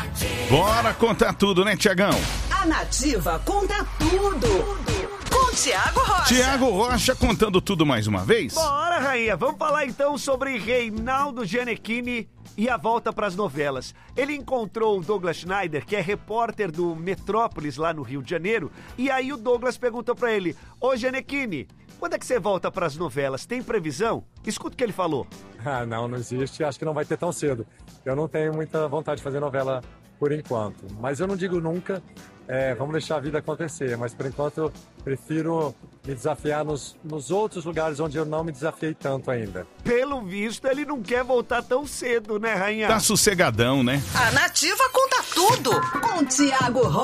Bora contar tudo, né, Tiagão? A Nativa conta tudo. Com Tiago Rocha. Tiago Rocha contando tudo mais uma vez. Bora, rainha. Vamos falar então sobre Reinaldo Gianecchini e a volta para as novelas. Ele encontrou o Douglas Schneider, que é repórter do Metrópolis lá no Rio de Janeiro, e aí o Douglas perguntou para ele: Ô Gianecchini, quando é que você volta para as novelas? Tem previsão? Escuta o que ele falou. Ah, não existe. Acho que não vai ter tão cedo. Eu não tenho muita vontade de fazer novela por enquanto. Mas eu não digo nunca, vamos deixar a vida acontecer. Mas por enquanto eu prefiro me desafiar nos outros lugares onde eu não me desafiei tanto ainda. Pelo visto, ele não quer voltar tão cedo, né, rainha? Tá sossegadão, né? A Nativa conta tudo. Com Tiago Rocha.